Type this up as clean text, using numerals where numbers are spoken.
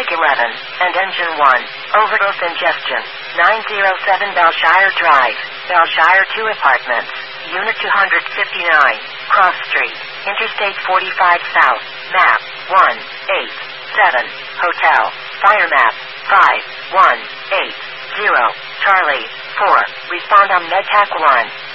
Medic 11, and Engine 1, overdose ingestion. 907 Belshire Drive, Belshire 2 Apartments, Unit 259, Cross Street, Interstate 45 South, Map 187, Hotel, Fire Map 5180, Charlie 4, respond on MedTac 1.